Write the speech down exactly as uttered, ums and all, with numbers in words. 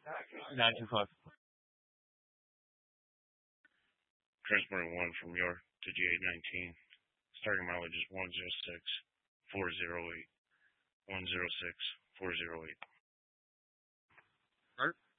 nine two five. Transporting one from York to G eight nineteen. Starting mileage is one zero six four zero eight. one zero six four zero eight. Art?